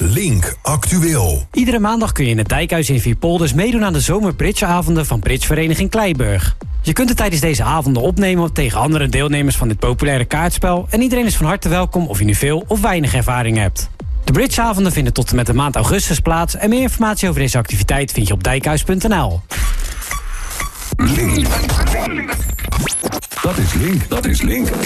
Link Actueel. Iedere maandag kun je in het Dijkhuis in Vierpolders meedoen aan de zomerbridgeavonden van Bridgevereniging Kleiburg. Je kunt het tijdens deze avonden opnemen tegen andere deelnemers van dit populaire kaartspel en iedereen is van harte welkom of je nu veel of weinig ervaring hebt. De bridgeavonden vinden tot en met de maand augustus plaats en meer informatie over deze activiteit vind je op dijkhuis.nl. Link. Dat is Link.